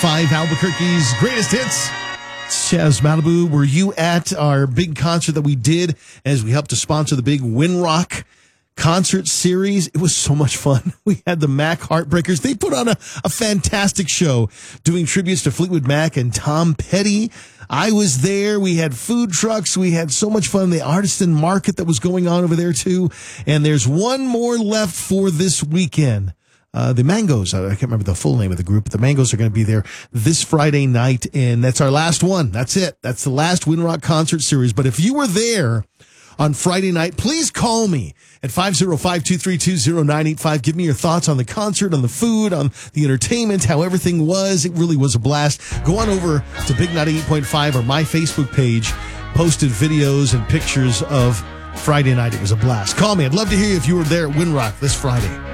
Five Albuquerque's greatest hits. It's Chaz Malibu. Were you at our big concert that we did as we helped to sponsor the big Winrock concert series? It was so much fun. We had the Mac Heartbreakers. They put on a fantastic show doing tributes to Fleetwood Mac and Tom Petty. I was there. We had food trucks. We had so much fun. The artisan market that was going on over there too. And there's one more left for this weekend. The Mangoes, I can't remember the full name of the group, but the Mangoes are going to be there this Friday night, and that's our last one. That's it. That's the last Winrock concert series. But if you were there on Friday night, please call me at 505-232-0985. Give me your thoughts on the concert, on the food, on the entertainment, how everything was. It really was a blast. Go on over to Big 98.5 or my Facebook page. Posted videos and pictures of Friday night. It was a blast. Call me. I'd love to hear you if you were there at Winrock this Friday.